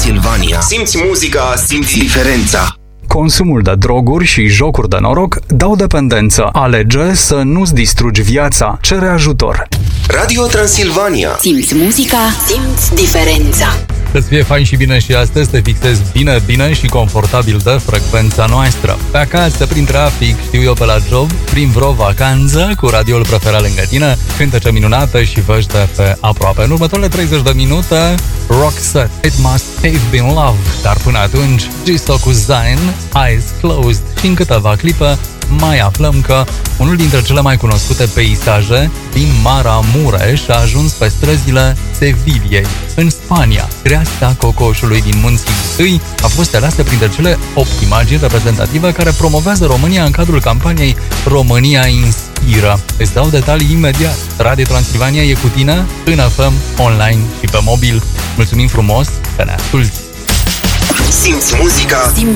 Transilvania. Simți muzica, simți diferența. Consumul de droguri și jocuri de noroc dau dependență. Alege să nu-ți distrugi viața. Cere ajutor. Radio Transilvania. Simți muzica, simți diferența. Să-ți fie fain și bine și astăzi te fixezi bine și confortabil de frecvența noastră. Pe acasă, prin trafic, știu eu, pe la job, prin vreo vacanță, cu radioul preferat lângă tine, cântece minunată și vește pe aproape. În următoarele 30 de minute, Roxette, It Must Have Been Love. Dar până atunci, Jisoo cu Zayn, Eyes Closed. Și în câteva clipe mai aflăm că unul dintre cele mai cunoscute peisaje din Maramureș a ajuns pe străzile Seviliei, în Spania. Creasta cocoșului din munții Întâi a fost aleasă printre cele 8 imagini reprezentative care promovează România în cadrul campaniei România Inspiră. Îți dau detalii imediat. Radio Transilvania e cu tine în FM, online și pe mobil. Mulțumim frumos că ne asculti! Simți muzica, simți